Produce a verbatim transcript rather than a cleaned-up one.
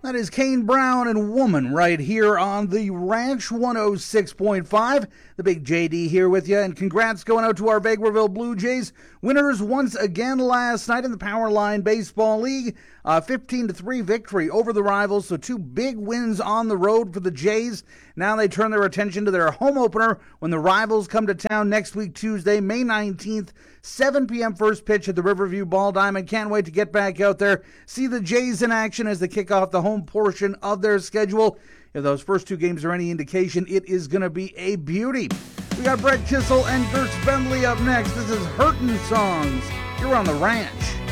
That is Kane Brown and Woman right here on the Ranch one oh six point five. The big J D here with you, and congrats going out to our Bakerville Blue Jays. Winners once again last night in the Powerline Baseball League. Uh, fifteen to three victory over the Rivals, so two big wins on the road for the Jays. Now they turn their attention to their home opener when the Rivals come to town next week, Tuesday, May nineteenth, seven p.m. first pitch at the Riverview Ball Diamond. Can't wait to get back out there, see the Jays in action as they kick off the home portion of their schedule. If those first two games are any indication, it is going to be a beauty. We got Brett Kissel and Gertz Bentley up next. This is Hurtin' Songs. You're on the Ranch.